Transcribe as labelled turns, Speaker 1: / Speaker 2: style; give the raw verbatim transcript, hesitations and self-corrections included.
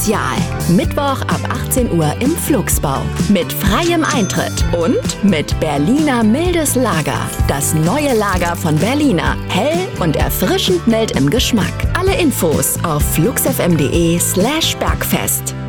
Speaker 1: Spezial. Mittwoch ab achtzehn Uhr im Flugsbau. Mit freiem Eintritt und mit Berliner mildes Lager. Das neue Lager von Berliner. Hell und erfrischend mild im Geschmack. Alle Infos auf fluxfm.de slash bergfest.